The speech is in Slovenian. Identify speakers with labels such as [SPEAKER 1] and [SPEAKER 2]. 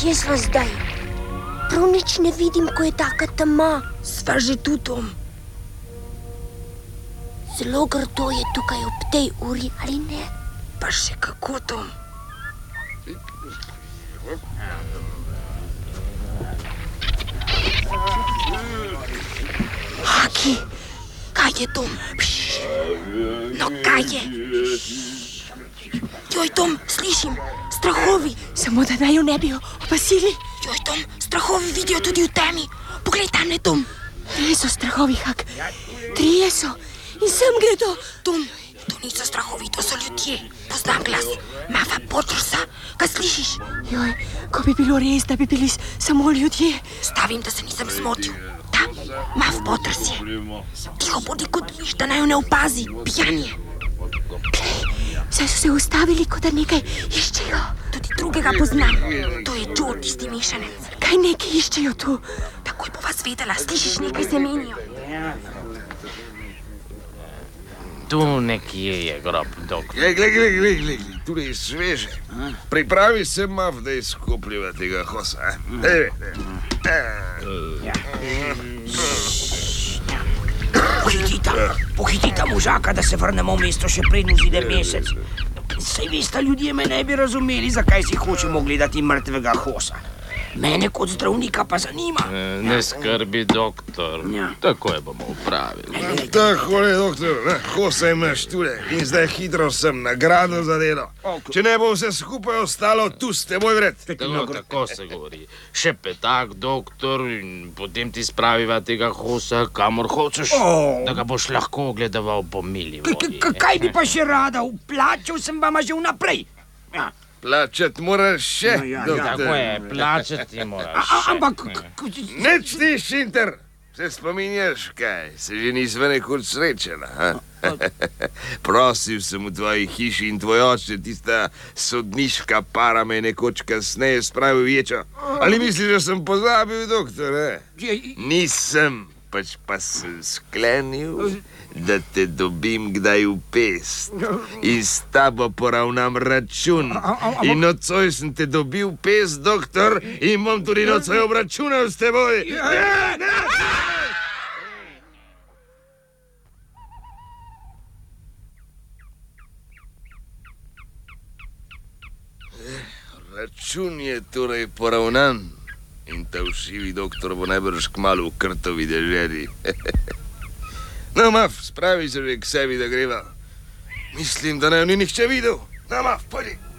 [SPEAKER 1] Kje sva zdaj? Prav nič ne vidim, ko je taka tema.
[SPEAKER 2] Sva že tu, Tom.
[SPEAKER 1] Zelo grdo je tukaj ob tej uri, ali ne?
[SPEAKER 2] Pa še kako, Tom.
[SPEAKER 1] Haki,
[SPEAKER 2] Kaj je, Tom? No, kaj je? Joj, Tom, slišim. Strahovi.
[SPEAKER 1] samo da naju ne bi opazili.
[SPEAKER 2] Joj, Tom, strahovi vidijo tudi v temi. Poglej tam, ne, Tom.
[SPEAKER 1] 3 so strahovi, Hak. 3 so. In sem gredo.
[SPEAKER 2] Tom, to niso strahovi, to so ljudje. Poznam glas. Mafa Pottersa. Kaj slišiš?
[SPEAKER 1] Joj, ko bi bilo res, da bi bili samo ljudje.
[SPEAKER 2] Stavim, da se nisem zmotil. Da, Mafa Potters je. Tiho bodi kot miš, da naj jo ne opazi. Pijan je.
[SPEAKER 1] Saj so se ustavili, kot da nekaj iščejo.
[SPEAKER 2] Tudi drugega poznam. To je Joe, tisti mešanec.
[SPEAKER 1] Kaj nekaj iščejo tu?
[SPEAKER 2] Takoj bova zvedela, slišiš, nekaj se menijo.
[SPEAKER 3] Tu nekje je grob, doktor.
[SPEAKER 4] Glej, tu je sveže. Pripravi se Maf, da izkopljiva tega hosa.
[SPEAKER 5] Pohitita možaka, da se vrnemo v mesto še preden vzide mesec. Saj veste, ljudje me ne bi razumeli, zakaj si hočemo gledati mrtvega hosa. Mene kot zdravnika pa zanima.
[SPEAKER 3] Ne skrbi, doktor.
[SPEAKER 5] Ja.
[SPEAKER 3] Takoj bomo upravili.
[SPEAKER 4] Tako je, doktor, hosa imaš tule in zdaj hitro sem nagrado za delo. Če ne bo vse skupaj ostalo, tu ste moj vred.
[SPEAKER 3] Tako se govori. Še petak, doktor, in potem ti spraviva tega hosa, kamor hočeš, da ga boš lahko ogledoval po mili vodi.
[SPEAKER 5] Kaj bi pa še rada? Vplačal sem vama že vnaprej. Ja.
[SPEAKER 4] Plačati moraš še, doktor.
[SPEAKER 3] Tako je, plačati moraš.
[SPEAKER 5] Ampak...
[SPEAKER 4] Neč ti, Šinter, se spominjaš, kaj? Se že nisva nekoč srečala, ha? Prosil sem v tvoji hiši in tvoj oče, tista sodniška para me je nekoč kasneje spravil v ječo. Ali misliš, da sem pozabil, doktor, Nisem, pač pa sem sklenil, da te dobim kdaj v pest in s tabo poravnam račun. In nocoj sem te dobil v pest, doktor, in bom tudi nocoj obračunal s teboj. Račun je torej poravnan in ta všivi doktor bo najbrž kmalu v Krtovi deželi. No, Maf, spravi se že k sebi, da greva. Mislim, da naj jo ni nihče videl. No, Maf, pojdi.